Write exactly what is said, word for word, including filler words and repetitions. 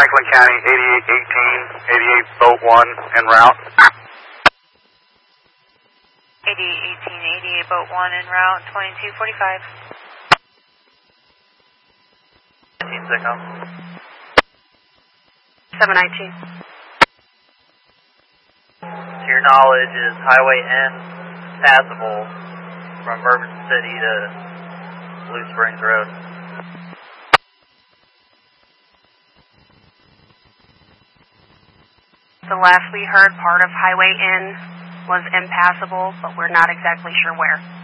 Franklin County, eighty-eight eighteen, eighty-eight boat one, en route. eighty-eight eighteen, eighty-eight boat one, en route, twenty-two forty-five. nineteen Sicko. seven nineteen. To your knowledge, is Highway N passable from Bourbon City to Blue Springs Road? The last we heard, part of Highway N was impassable, but we're not exactly sure where.